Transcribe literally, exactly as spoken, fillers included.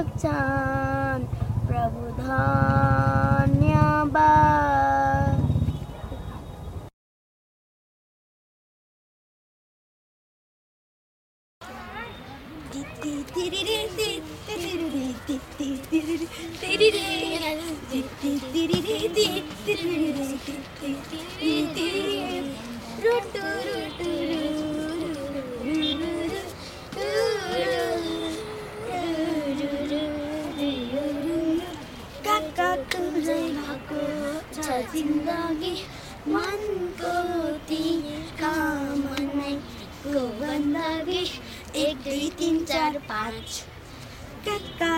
सक्छन् प्रभु धन्यवाद। जिन्दगी मनको तिर्खा मनको गन्दगी एक दुई तिन चार पाँच।